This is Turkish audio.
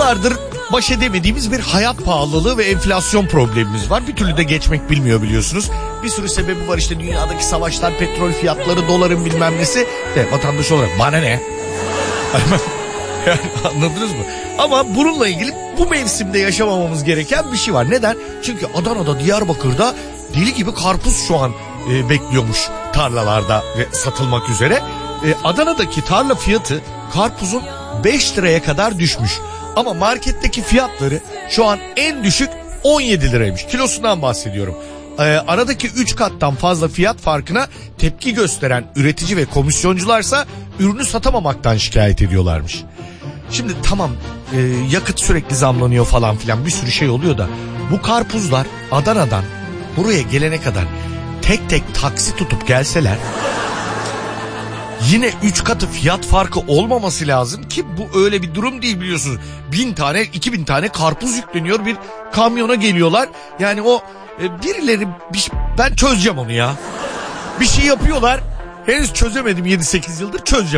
yıllardır baş edemediğimiz bir hayat pahalılığı ve enflasyon problemimiz var. Bir türlü de geçmek bilmiyor biliyorsunuz. Bir sürü sebebi var işte, dünyadaki savaşlar, petrol fiyatları, doların bilmem nesi. De vatandaş olarak bana ne? Yani anladınız mı? Ama bununla ilgili bu mevsimde yaşamamamız gereken bir şey var. Neden? Çünkü Adana'da, Diyarbakır'da deli gibi karpuz şu an bekliyormuş tarlalarda ve satılmak üzere. Adana'daki tarla fiyatı karpuzun 5 liraya kadar düşmüş. Ama marketteki fiyatları şu an en düşük 17 liraymış. Kilosundan bahsediyorum. Aradaki 3 kattan fazla fiyat farkına tepki gösteren üretici ve komisyoncularsa ürünü satamamaktan şikayet ediyorlarmış. Şimdi tamam, yakıt sürekli zamlanıyor falan filan, bir sürü şey oluyor da bu karpuzlar Adana'dan buraya gelene kadar tek tek taksi tutup gelseler yine 3 katı fiyat farkı olmaması lazım ki bu öyle bir durum değil biliyorsunuz. 1000 tane 2000 tane karpuz yükleniyor, bir kamyona geliyorlar. Yani o birileri ben çözeceğim onu ya. Bir şey yapıyorlar. Henüz çözemedim, 7-8 yıldır çözeceğim.